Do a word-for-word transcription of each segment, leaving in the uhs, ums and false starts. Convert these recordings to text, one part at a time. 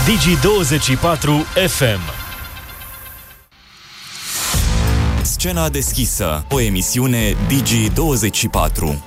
Digi douăzeci și patru F M. Scena deschisă, o emisiune Digi douăzeci și patru.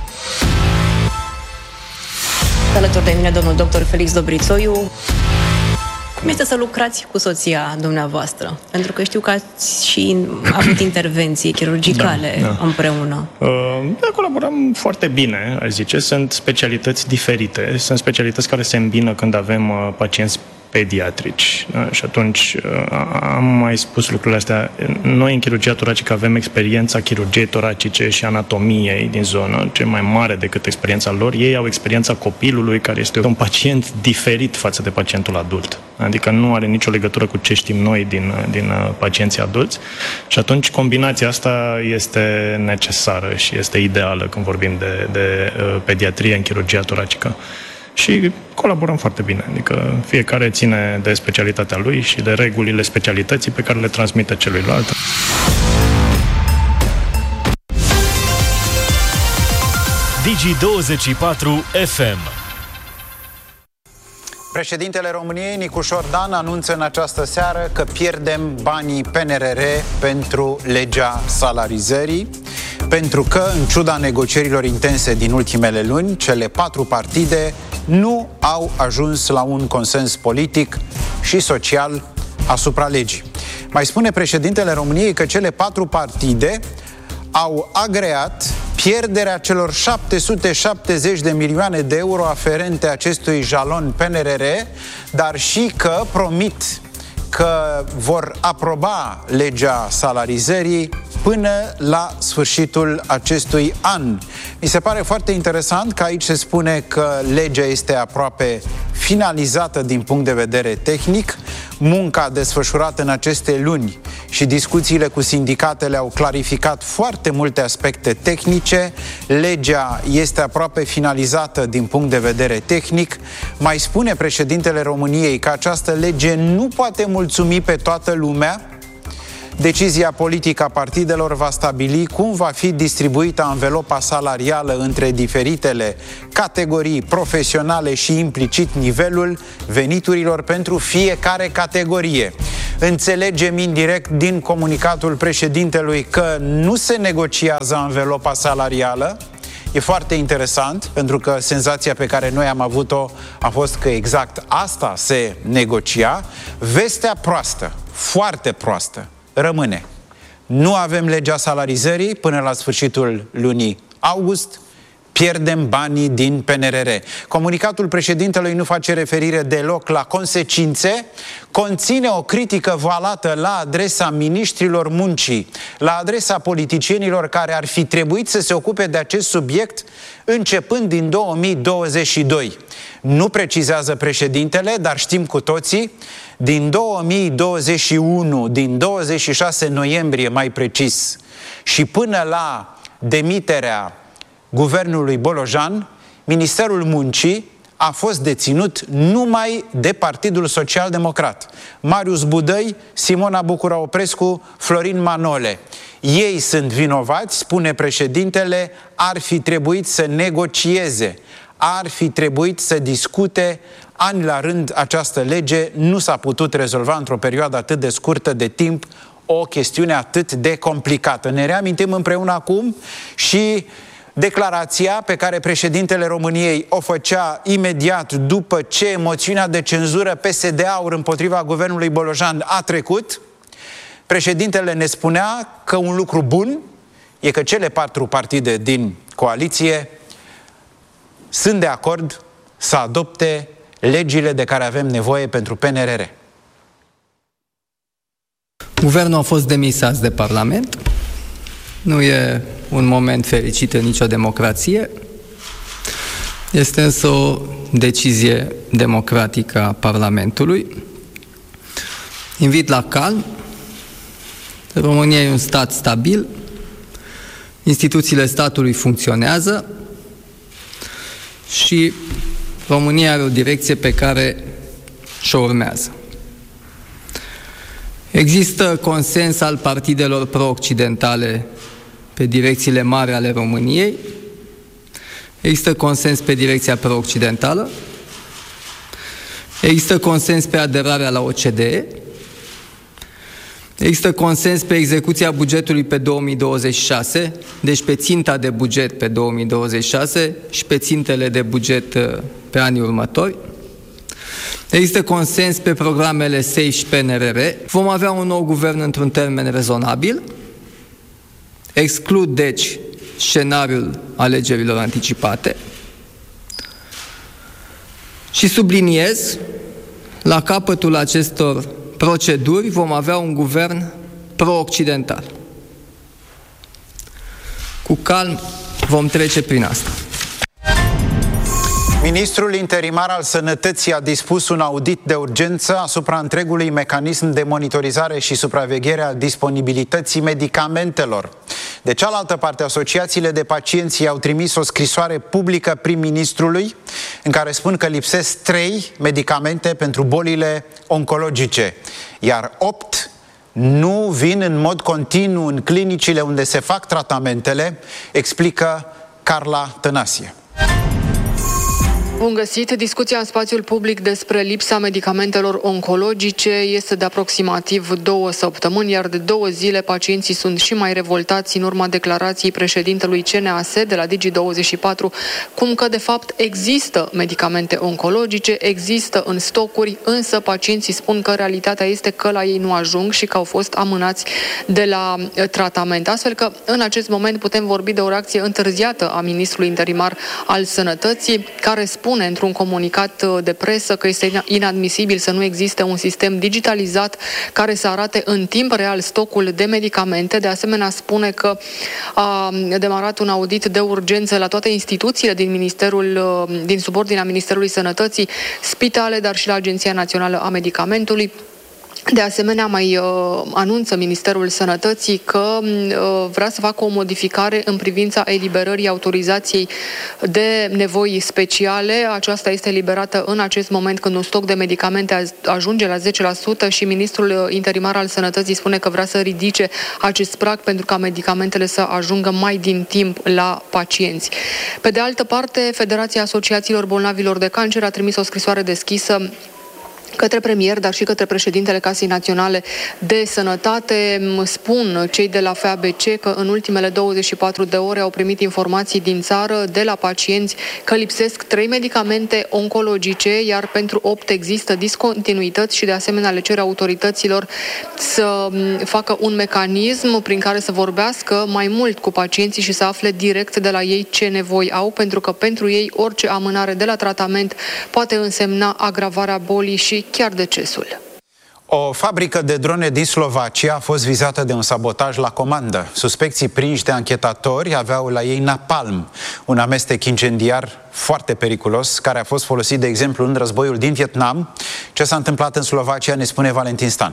Alături de mine domnul doctor Felix Dobrițoiu. Cum este să lucrați cu soția dumneavoastră? Pentru că știu că ați și avut intervenții chirurgicale da, da. împreună. Da, colaborăm foarte bine, aș zice. Sunt specialități diferite. Sunt specialități care se îmbină când avem pacienți pediatrici. Da? Și atunci am mai spus lucrurile astea. Noi în chirurgia toracică avem experiența chirurgiei toracice și anatomiei din zonă, ce mai mare decât experiența lor. Ei au experiența copilului, care este un pacient diferit față de pacientul adult. Adică nu are nicio legătură cu ce știm noi din, din pacienții adulți. Și atunci combinația asta este necesară și este ideală când vorbim de, de pediatrie în chirurgia toracică. Și colaborăm foarte bine, adică fiecare ține de specialitatea lui și de regulile specialității pe care le transmite celuilalt. Digi douăzeci și patru F M. Președintele României, Nicușor Dan, anunță în această seară că pierdem banii P N R R pentru legea salarizării, pentru că, în ciuda negocierilor intense din ultimele luni, cele patru partide nu au ajuns la un consens politic și social asupra legii. Mai spune președintele României că cele patru partide au agreat pierderea celor șapte sute șaptezeci de milioane de euro aferente acestui jalon P N R R, dar și că promit că vor aproba legea salarizării până la sfârșitul acestui an. Mi se pare foarte interesant că aici se spune că legea este aproape finalizată din punct de vedere tehnic. Munca desfășurată în aceste luni și discuțiile cu sindicatele au clarificat foarte multe aspecte tehnice. Legea este aproape finalizată din punct de vedere tehnic. Mai spune președintele României că această lege nu poate mulțumi pe toată lumea. Decizia politică a partidelor va stabili cum va fi distribuită anvelopa salarială între diferitele categorii profesionale și implicit nivelul veniturilor pentru fiecare categorie. Înțelegem indirect din comunicatul președintelui că nu se negociază anvelopa salarială. E foarte interesant, pentru că senzația pe care noi am avut-o a fost că exact asta se negocia. Vestea proastă, foarte proastă, rămâne. Nu avem legea salarizării până la sfârșitul lunii august, pierdem banii din P N R R. Comunicatul președintelui nu face referire deloc la consecințe, conține o critică valată la adresa miniștrilor muncii, la adresa politicienilor care ar fi trebuit să se ocupe de acest subiect începând din două mii douăzeci și doi. Nu precizează președintele, dar știm cu toții, din două mii douăzeci și unu, din douăzeci și șase noiembrie mai precis, și până la demiterea guvernului Bolojan, Ministerul Muncii a fost deținut numai de Partidul Social Democrat. Marius Budăi, Simona Bucura-Oprescu, Florin Manole. Ei sunt vinovați, spune președintele, ar fi trebuit să negocieze, ar fi trebuit să discute ani la rând această lege. Nu s-a putut rezolva într-o perioadă atât de scurtă de timp o chestiune atât de complicată. Ne reamintim împreună acum și declarația pe care președintele României o făcea imediat după ce moțiunea de cenzură P S D-Aur împotriva guvernului Bolojan a trecut. Președintele ne spunea că un lucru bun e că cele patru partide din coaliție sunt de acord să adopte legile de care avem nevoie pentru P N R R. Guvernul a fost demis azi de Parlament. Nu e un moment fericit în nicio democrație. Este însă o decizie democratică a Parlamentului. Invit la calm. România e un stat stabil. Instituțiile statului funcționează și România are o direcție pe care și-o urmează. Există consens al partidelor pro-occidentale pe direcțiile mari ale României. Există consens pe direcția pro-occidentală. Există consens pe aderarea la O C D E. Există consens pe execuția bugetului pe două mii douăzeci și șase, deci pe ținta de buget pe două mii douăzeci și șase și pe țintele de buget pe anii următori. Există consens pe programele S E I și P N R R. Vom avea un nou guvern într-un termen rezonabil. Exclud, deci, scenariul alegerilor anticipate. Și subliniez, la capătul acestor proceduri vom avea un guvern pro-occidental. Cu calm vom trece prin asta. Ministrul interimar al Sănătății a dispus un audit de urgență asupra întregului mecanism de monitorizare și supraveghere a disponibilității medicamentelor. De cealaltă parte, asociațiile de pacienți au trimis o scrisoare publică prim-ministrului în care spun că lipsesc trei medicamente pentru bolile oncologice, iar opt nu vin în mod continuu în clinicile unde se fac tratamentele, explică Carla Tănasie. Bun găsit! Discuția în spațiul public despre lipsa medicamentelor oncologice este de aproximativ două săptămâni, iar de două zile pacienții sunt și mai revoltați în urma declarației președintelui C N A S de la Digi douăzeci și patru, cum că de fapt există medicamente oncologice, există în stocuri, însă pacienții spun că realitatea este că la ei nu ajung și că au fost amânați de la tratament. Astfel că în acest moment putem vorbi de o reacție întârziată a ministrului interimar al Sănătății, care spune spune într-un comunicat de presă că este inadmisibil să nu existe un sistem digitalizat care să arate în timp real stocul de medicamente. De asemenea, spune că a demarat un audit de urgență la toate instituțiile din Ministerul, din subordinea Ministerului Sănătății, spitale, dar și la Agenția Națională a Medicamentului. De asemenea, mai uh, anunță Ministerul Sănătății că uh, vrea să facă o modificare în privința eliberării autorizației de nevoi speciale. Aceasta este eliberată în acest moment când un stoc de medicamente ajunge la zece la sută și Ministrul interimar al Sănătății spune că vrea să ridice acest prag pentru ca medicamentele să ajungă mai din timp la pacienți. Pe de altă parte, Federația Asociațiilor Bolnavilor de Cancer a trimis o scrisoare deschisă către premier, dar și către președintele Casei Naționale de Sănătate. Spun cei de la F A B C că în ultimele douăzeci și patru de ore au primit informații din țară de la pacienți că lipsesc trei medicamente oncologice, iar pentru opt există discontinuități și de asemenea le cer autorităților să facă un mecanism prin care să vorbească mai mult cu pacienții și să afle direct de la ei ce nevoi au, pentru că pentru ei orice amânare de la tratament poate însemna agravarea bolii și chiar decesul. O fabrică de drone din Slovacia a fost vizată de un sabotaj la comandă. Suspecții prinși de anchetatori aveau la ei napalm, un amestec incendiar foarte periculos, care a fost folosit, de exemplu, în războiul din Vietnam. Ce s-a întâmplat în Slovacia ne spune Valentin Stan.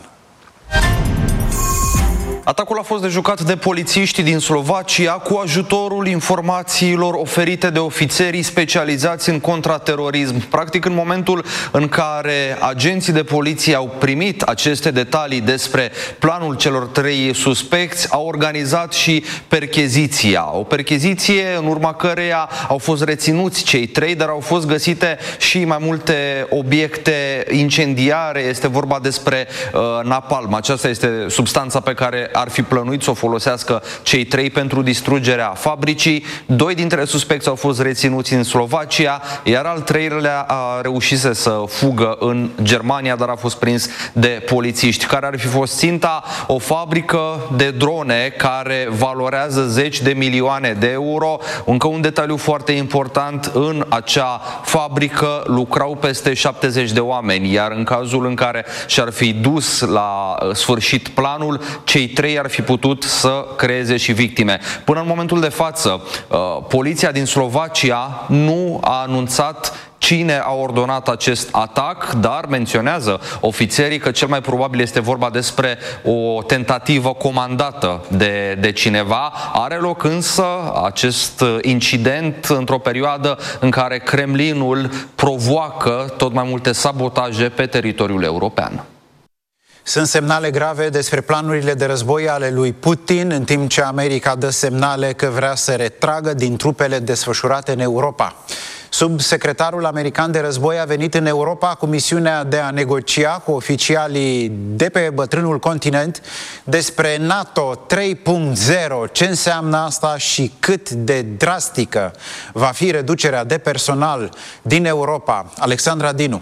Atacul a fost dejucat de polițiștii din Slovacia cu ajutorul informațiilor oferite de ofițerii specializați în contraterorism. Practic, în momentul în care agenții de poliție au primit aceste detalii despre planul celor trei suspecți, au organizat și percheziția. O percheziție în urma căreia au fost reținuți cei trei, dar au fost găsite și mai multe obiecte incendiare. Este vorba despre uh, napalm. Aceasta este substanța pe care ar fi plănuit să o folosească cei trei pentru distrugerea fabricii. Doi dintre suspecți au fost reținuți în Slovacia, iar al treilea a reușit să fugă în Germania, dar a fost prins de polițiști. Care ar fi fost ținta? O fabrică de drone care valorează zeci de milioane de euro. Încă un detaliu foarte important: în acea fabrică lucrau peste șaptezeci de oameni, iar în cazul în care și-ar fi dus la sfârșit planul, cei trei ar fi putut să creeze și victime. Până în momentul de față, poliția din Slovacia nu a anunțat cine a ordonat acest atac, dar menționează ofițerii că cel mai probabil este vorba despre o tentativă comandată de, de cineva. Are loc însă acest incident într-o perioadă în care Kremlinul provoacă tot mai multe sabotaje pe teritoriul european. Sunt semnale grave despre planurile de război ale lui Putin, în timp ce America dă semnale că vrea să retragă din trupele desfășurate în Europa. Subsecretarul american de război a venit în Europa cu misiunea de a negocia cu oficialii de pe bătrânul continent despre NATO trei punct zero. Ce înseamnă asta și cât de drastică va fi reducerea de personal din Europa? Alexandra Dinu.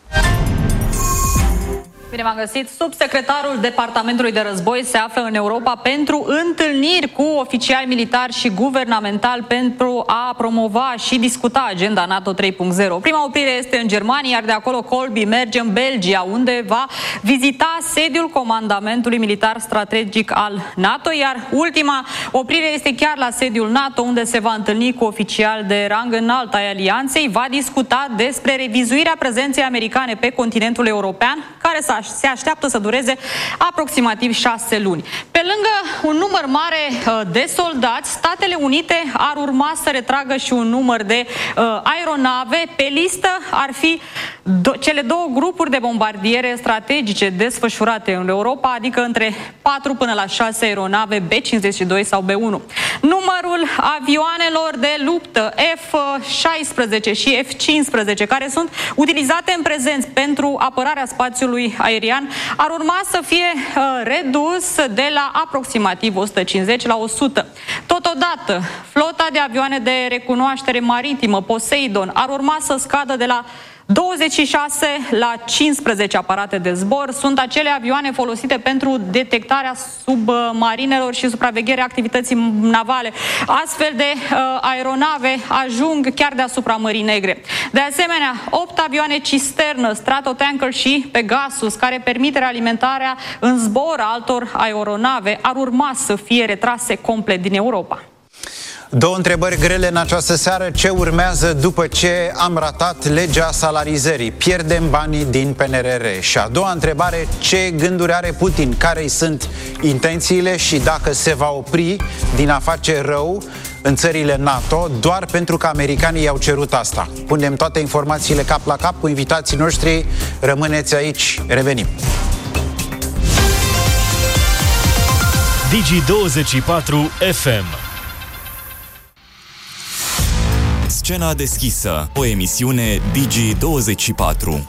Bine v-am găsit. Subsecretarul Departamentului de Război se află în Europa pentru întâlniri cu oficiali militari și guvernamentali pentru a promova și discuta agenda NATO trei punct zero. Prima oprire este în Germania, iar de acolo Colby merge în Belgia, unde va vizita sediul Comandamentului Militar Strategic al NATO, iar ultima oprire este chiar la sediul NATO, unde se va întâlni cu oficiali de rang înalt ai alianței, va discuta despre revizuirea prezenței americane pe continentul european, care s-a se așteaptă să dureze aproximativ șase luni. Pe lângă un număr mare de soldați, Statele Unite ar urma să retragă și un număr de uh, aeronave. Pe listă ar fi do- cele două grupuri de bombardiere strategice desfășurate în Europa, adică între patru până la șase aeronave B cincizeci și doi sau B unu. Numărul avioanelor de luptă F șaisprezece și F cincisprezece, care sunt utilizate în prezent pentru apărarea spațiului aerian, ar urma să fie uh, redus de la aproximativ o sută cincizeci la o sută. Totodată, flota de avioane de recunoaștere maritimă Poseidon ar urma să scadă de la douăzeci și șase la cincisprezece aparate de zbor. Sunt acele avioane folosite pentru detectarea submarinelor și supravegherea activității navale. Astfel de uh, aeronave ajung chiar deasupra Mării Negre. De asemenea, opt avioane cisternă, Stratotanker și Pegasus, care permit realimentarea în zbor a altor aeronave, ar urma să fie retrase complet din Europa. Două întrebări grele în această seară. Ce urmează după ce am ratat legea salarizării? Pierdem banii din P N R R. Și a doua întrebare, ce gânduri are Putin? Care-i sunt intențiile și dacă se va opri din a face rău în țările NATO doar pentru că americanii i-au cerut asta? Punem toate informațiile cap la cap cu invitații noștri. Rămâneți aici, revenim. Digi douăzeci și patru F M. Scena deschisă, o emisiune Digi douăzeci și patru.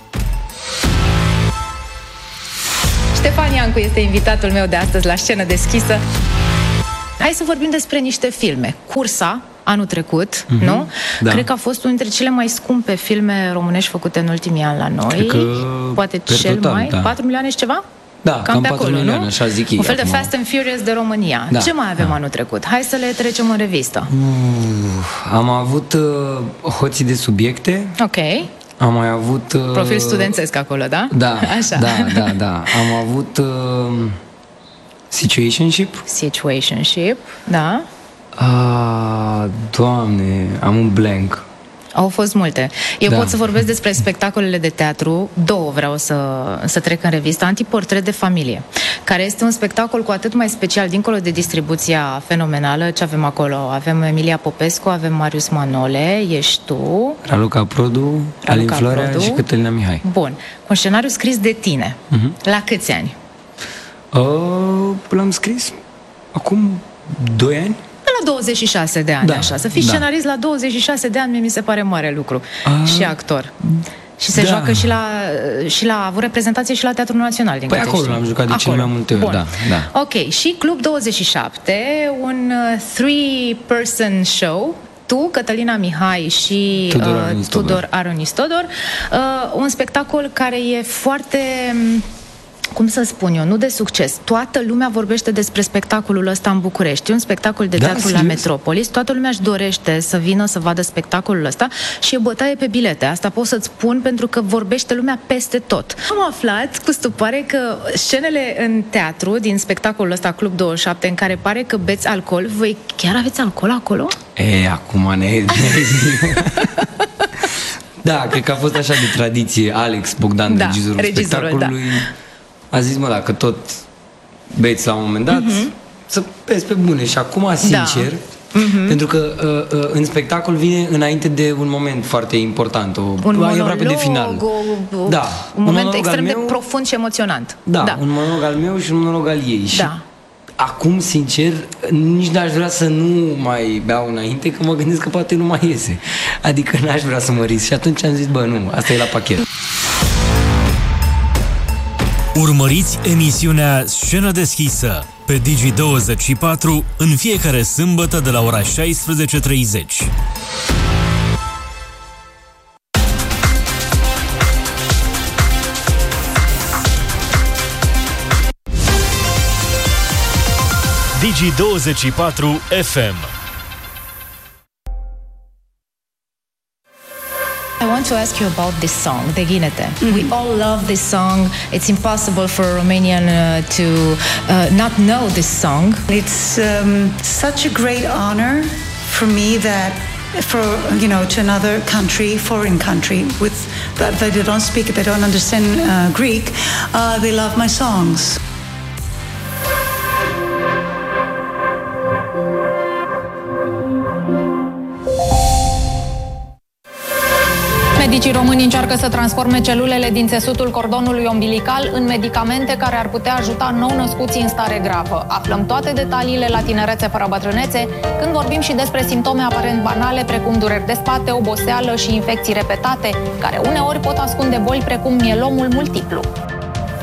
Ștefan Iancu este invitatul meu de astăzi la Scenă deschisă. Hai să vorbim despre niște filme. Cursa, anul trecut, mm-hmm. nu? Da. Cred că a fost unul dintre cele mai scumpe filme românești făcute în ultimii ani la noi. Cred că poate cel total, mai, da. patru milioane și ceva? Da, cam, cam patru milioane, nu? Așa zic ei. Un fel acum. de Fast and Furious de România. Da, Ce mai avem da. anul trecut? Hai să le trecem în revistă. Uh, am avut uh, Hoții de subiecte. Ok. Am mai avut... Uh, Profil studențesc acolo, da? Da, Așa. da, da, da. Am avut uh, Situationship. Situationship, da. Uh, Doamne, am un blank. Au fost multe. Eu Da. pot să vorbesc despre spectacolele de teatru. Două vreau să, să trec în revistă. Antiportret de familie, care este un spectacol cu atât mai special, dincolo de distribuția fenomenală. Ce avem acolo? Avem Emilia Popescu, avem Marius Manole, ești tu, Raluca Produ, Alin Florea Produ. și Cătălina Mihai. Bun. Cu un scenariu scris de tine. Uh-huh. La câți ani? Uh, l-am scris acum doi ani. La douăzeci și șase de ani, Da, așa. Să fii da. scenarist la douăzeci și șase de ani, mie mi se pare mare lucru. Ah, Și actor. Și se da. joacă și la, și la... A avut reprezentație și la Teatrul Național, din Păi câte acolo știu. l-am jucat de cele mai multe ori, Bun. da, da. Ok, și Club douăzeci și șapte, un uh, three-person show, tu, Cătălina Mihai și Tudor uh, Aronis Todor. Tudor Aronis Todor. Uh, un spectacol care e foarte... cum să spun eu, nu de succes. Toată lumea vorbește despre spectacolul ăsta în București. E un spectacol de Da, teatru la serios? Metropolis. Toată lumea își dorește să vină să vadă spectacolul ăsta și e bătaie pe bilete. Asta pot să-ți spun pentru că vorbește lumea peste tot. Am aflat cu stupare că scenele în teatru din spectacolul ăsta Club douăzeci și șapte, în care pare că beți alcool, voi chiar aveți alcool acolo? E, acum ne... Da, cred că a fost așa de tradiție. Alex Bogdan, Da, regizorul, regizorul, spectacolului, a zis, mă, dacă tot beți la un moment dat, mm-hmm. să beți pe bune. Și acum, sincer, mm-hmm. pentru că uh, uh, în spectacol vine înainte de un moment foarte important, o, Un e monolog, aproape de final. O, o, Da, un un moment monolog extrem al de meu, profund și emoționant. Da, da, un monolog al meu și un monolog al ei. Și Da. acum, sincer, nici n-aș vrea să nu mai beau înainte, că mă gândesc că poate nu mai iese. Adică n-aș vrea să mă risc. Și atunci am zis, bă, nu, asta e la pachet. Urmăriți emisiunea Scenă deschisă pe Digi douăzeci și patru în fiecare sâmbătă de la ora șaisprezece treizeci. Digi douăzeci și patru F M. I want to ask you about this song, Deghinete. Mm-hmm. We all love this song. It's impossible for a Romanian uh, to uh, not know this song. It's um, such a great honor for me that for, you know, to another country, foreign country, with that they don't speak, they don't understand uh, Greek, uh, they love my songs. Medicii români încearcă să transforme celulele din țesutul cordonului umbilical în medicamente care ar putea ajuta nou-născuții în stare gravă. Aflăm toate detaliile la Tinerețe fără bătrânețe, când vorbim și despre simptome aparent banale, precum dureri de spate, oboseală și infecții repetate, care uneori pot ascunde boli precum mielomul multiplu.